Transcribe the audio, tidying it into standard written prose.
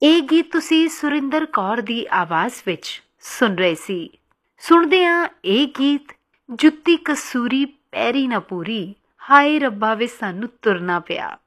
ਇਹ ਗੀਤ ਤੁਸੀਂ ਸੁਰਿੰਦਰ ਕੌਰ ਦੀ ਆਵਾਜ਼ ਵਿੱਚ ਸੁਣ ਰਹੇ ਸੀ। ਸੁਣਦੇ ਹਾਂ ਇਹ ਗੀਤ, ਜੁੱਤੀ ਕਸੂਰੀ ਪੈਰੀ ਨਾ ਪੂਰੀ, ਹਾਏ ਰੱਬਾ ਵੇ ਸਾਨੂੰ ਤੁਰਨਾ ਪਿਆ।